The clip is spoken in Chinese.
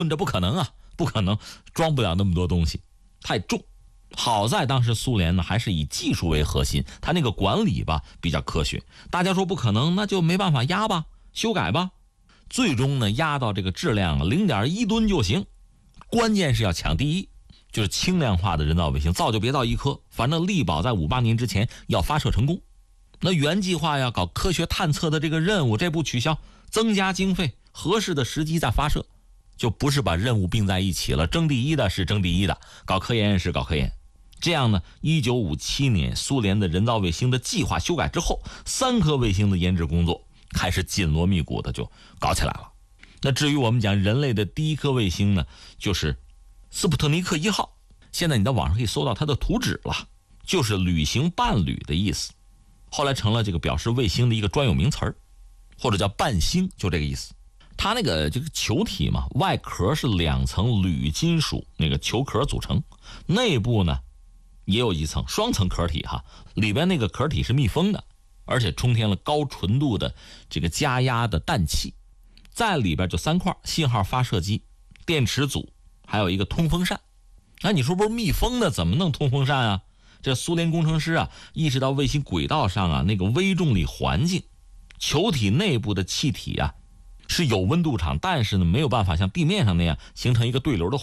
这不可能啊，不可能，装不了那么多东西，太重。好在当时苏联呢还是以技术为核心，它那个管理吧比较科学。大家说不可能，那就没办法压吧，修改吧。最终呢压到这个质量0.1吨就行。关键是要抢第一，就是轻量化的人造卫星造就别造1颗，反正力保在58年之前要发射成功。那原计划要搞科学探测的这个任务，这不取消，增加经费，合适的时机再发射，就不是把任务并在一起了，争第一的是争第一的，搞科研是搞科研。这样呢，1957年苏联的人造卫星的计划修改之后，3颗卫星的研制工作开始紧锣密鼓的就搞起来了。那至于我们讲人类的第一颗卫星呢，就是斯普特尼克1号。现在你在网上可以搜到它的图纸了，就是旅行伴侣的意思，后来成了这个表示卫星的一个专有名词儿，或者叫伴星，就这个意思。它这个球体嘛，外壳是2层铝金属那个球壳组成，内部呢也有一层双层壳体哈，里边那个壳体是密封的，而且充填了高纯度的这个加压的氮气。在里边就3块：信号发射机、电池组，还有一个通风扇。那你说不是密封的，怎么弄通风扇啊？这苏联工程师啊，意识到卫星轨道上啊那个微重力环境，球体内部的气体啊是有温度场，但是呢没有办法像地面上那样形成一个对流的